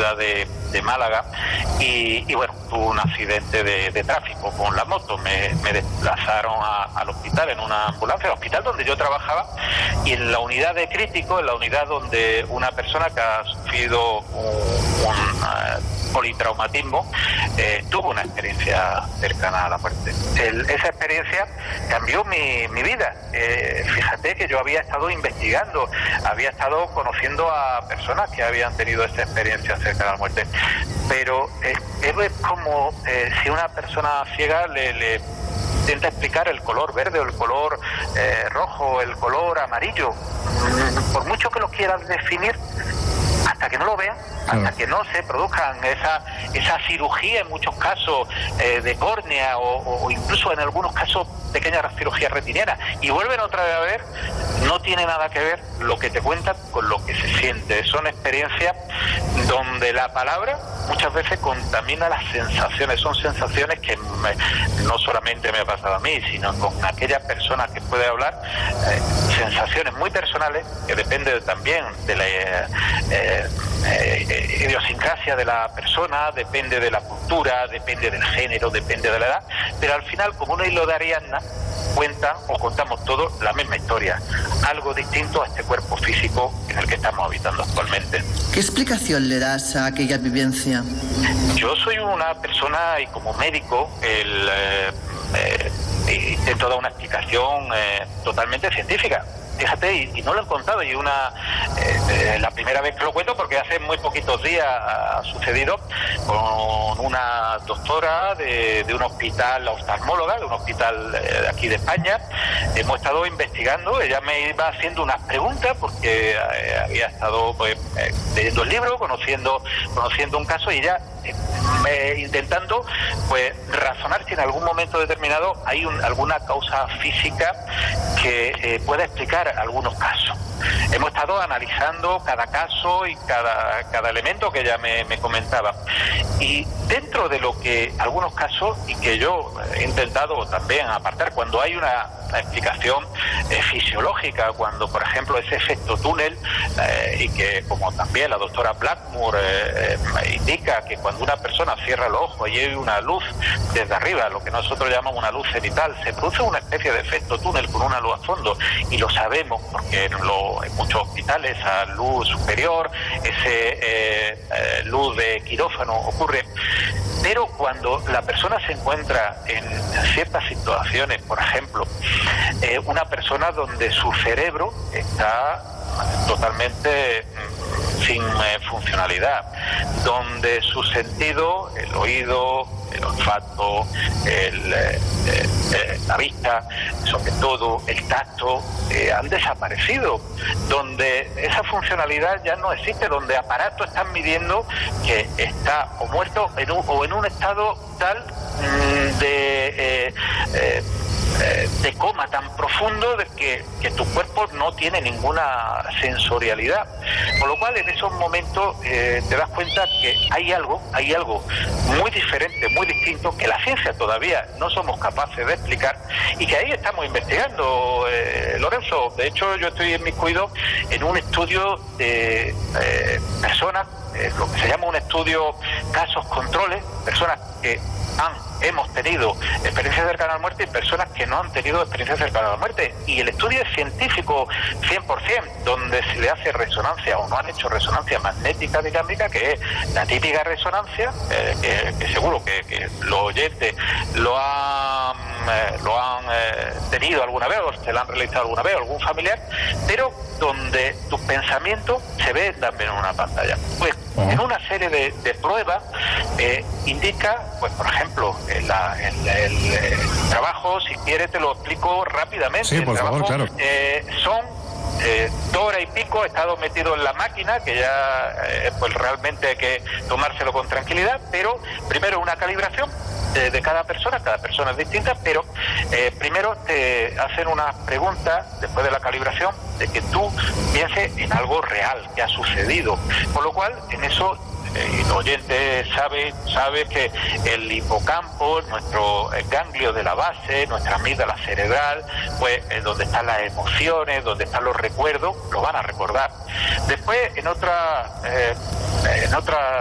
ciudad de Málaga, y bueno, tuve un accidente de tráfico con la moto. Me desplazaron al hospital en una ambulancia, al hospital donde yo trabajaba, y en la unidad de crítico, en la unidad donde una persona que ha sufrido un politraumatismo tuvo una experiencia cercana a la muerte. Esa experiencia cambió mi vida. Fíjate que yo había estado investigando, había estado conociendo a personas que habían tenido esa experiencia cercana a la muerte, pero es como si una persona ciega le intenta explicar el color verde o el color rojo, el color amarillo. Por mucho que lo quieras definir, hasta que no lo vean, hasta que no se produzcan esa cirugía, en muchos casos de córnea o incluso en algunos casos pequeñas cirugías retinianas, y vuelven otra vez a ver, no tiene nada que ver lo que te cuentan con lo que se siente. Son experiencias donde la palabra muchas veces contamina las sensaciones. Son sensaciones que no solamente me ha pasado a mí, sino con aquellas personas que puede hablar, sensaciones muy personales que dependen también de la idiosincrasia de la persona, depende de la cultura, depende del género, depende de la edad, pero al final, como un hilo de Ariadna, cuentan o contamos todos la misma historia, algo distinto a este cuerpo físico en el que estamos habitando actualmente. ¿Qué explicación le das a aquella vivencia? Yo soy una persona, y como médico intento dar una explicación totalmente científica. Fíjate, y no lo he contado, y la primera vez que lo cuento, porque hace muy poquitos días ha sucedido con una doctora de un hospital, la oftalmóloga, de un hospital de aquí de España. Hemos estado investigando, ella me iba haciendo unas preguntas, porque había estado leyendo el libro, conociendo un caso, y ella intentando razonar si en algún momento determinado hay alguna causa física que pueda explicar algunos casos. Hemos estado analizando cada caso y cada elemento que ella me comentaba, y dentro de lo que algunos casos, y que yo he intentado también apartar, cuando hay una explicación fisiológica, cuando por ejemplo ese efecto túnel, y que como también la doctora Blackmore indica que cuando una persona cierra los ojos y hay una luz desde arriba, lo que nosotros llamamos una luz cenital, se produce una especie de efecto túnel con una luz a fondo, y lo sabemos porque en muchos hospitales a luz superior, luz de quirófano ocurre. Pero cuando la persona se encuentra en ciertas situaciones, por ejemplo, una persona donde su cerebro está totalmente sin funcionalidad, donde su sentido, el oído, el olfato, la vista, sobre todo el tacto, han desaparecido, donde esa funcionalidad ya no existe, donde aparatos están midiendo que está o muerto o en un estado tal de coma tan profundo de que tu cuerpo no tiene ninguna sensorialidad. Con lo cual, en esos momentos te das cuenta que hay algo muy diferente, muy distinto, que la ciencia todavía no somos capaces de explicar, y que ahí estamos investigando, Lorenzo. De hecho, yo estoy inmiscuido en un estudio de personas, lo que se llama un estudio casos controles, personas que hemos tenido experiencias cercanas a la muerte y personas que no han tenido experiencias cercanas a la muerte. Y el estudio es científico 100%, donde se le hace resonancia, o no han hecho resonancia magnética dinámica, que es la típica resonancia, que seguro que los oyentes lo han tenido alguna vez, o se la han realizado alguna vez, algún familiar, pero donde tus pensamientos se ven también en una pantalla. Pues en una serie de pruebas indica, pues por ejemplo, el trabajo, si quieres te lo explico rápidamente. Sí, por favor, claro. Son 2 horas y pico, he estado metido en la máquina, que ya pues realmente hay que tomárselo con tranquilidad, pero primero una calibración de cada persona es distinta, pero primero te hacen unas preguntas después de la calibración de que tú pienses en algo real que ha sucedido, con lo cual en eso el oyente sabe que el hipocampo, nuestro ganglio de la base, nuestra amígdala cerebral, pues donde están las emociones, donde están los recuerdos, lo van a recordar. Después en otra